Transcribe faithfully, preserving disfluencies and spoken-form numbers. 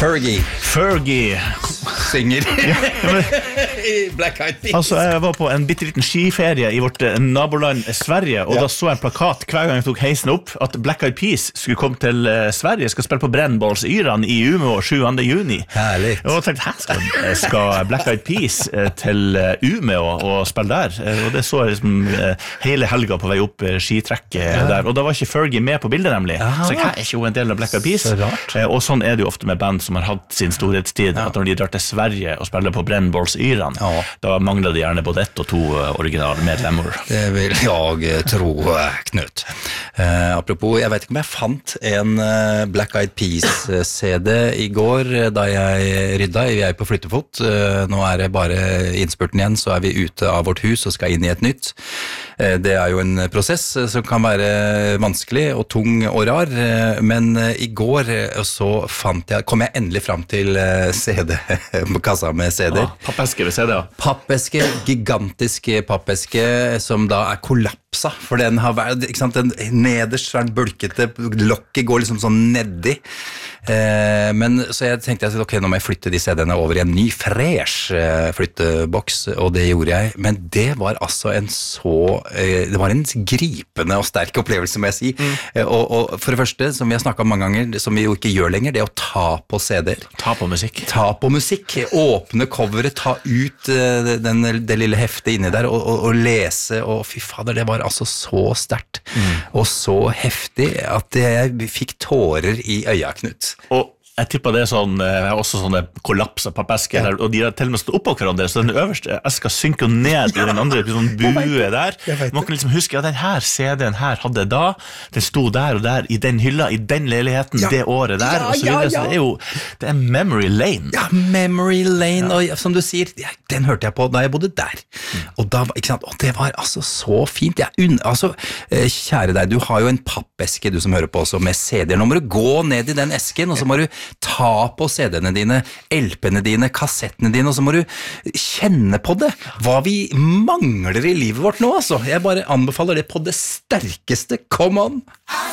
Fergie. Fergie. Synger. Ja, men, I Black Eyed Peas. altså, jeg var på en bitteliten skiferie i vårt eh, naboland Sverige, og Ja. da så jeg en plakat hver gang jeg tok heisen opp, at Black Eyed Peas skulle komme til eh, Sverige, skal spille på Brennballs Yran i Umeå sjuende juni. Herlig. Og jeg tenkte, hæ, skal, skal Black Eyed Peas eh, til eh, Umeå og spille der? Eh, og det så jeg liksom eh, hele helga på vei opp eh, skitrekket ja. der, og da var ikke Fergie med på bildet nemlig. Aha. Så jeg, hæ, er ikke hun en del av Black Eyed Peas? Så rart. Eh, og sånn er det jo ofte med band som har hatt sin storhetstid, Ja. at når de drar til Sverige og spiller på Brennballs Yran, Ja. da mangler de gjerne både ett og to uh, originale medlemmer. Det vil jeg tro, Knut. Eh, apropos, jeg vet ikke om jeg fant en eh, Black Eyed Peas-C D i går eh, da jeg rydda. Vi er på flyttefot. Eh, nå er det bare innspurten igjen, så er vi ute av vårt hus og skal inn i et nytt. Eh, det er jo en prosess eh, som kan være vanskelig og tung og rar, eh, men eh, i går eh, så fant jeg, kom jeg endelig fram til eh, C D, kassa med C D-er. Ah, pappeske ved C D, ja. Pappeske, gigantiske pappeske som da er kollapsa, for den har vært, ikke sant, den nederst så er den bulkete, lokket går liksom sånn nedi. Eh, men så jeg tenkte jeg, ok, nå må jeg flytte de C D-ene over i en ny fresh eh, flytteboks, og det gjorde jeg. Men det var altså en så, eh, det var en gripende og sterk opplevelse, må jeg si. Mm. Eh, og, og for det første, som vi har snakket om mange ganger, som vi jo ikke gjør lenger, det er å ta på C D-er. Ta på musikk. Ta på musikk, åpne coveret, ta ut uh, den, det lille heftet inni der, og, og, og lese, og fy fader, det var altså så sterkt, mm. og så heftig, at jeg fikk tårer i øya, Knut. Og jeg tipper det er sånn, eh, også sånne kollapser pappesker, ja. og de har til og med stått oppå hverandre, så den øverste eska synker ned i den andre, sånn bue der. Man kan liksom huske at den her C D-en her hadde da, den sto der og der, i den hylla, i den leiligheten, ja. det året der, ja, og så videre, ja, ja. Så det er jo, det er memory lane. Ja, memory lane, ja. Og som du sier, den hørte jeg på da jeg bodde der, mm. og da, ikke sant, og det var altså så fint, jeg unn, altså, kjære deg, du har jo en pappeske, du som hører på også, med C D-er, nå må du gå ned i den esken, og så må du ta på C D-ene dine, L P-ene dine, kassettene dine, og så må du kjenne på det. Hva vi mangler i livet vårt nå, altså. Jeg bare anbefaler det på det sterkeste. Come on!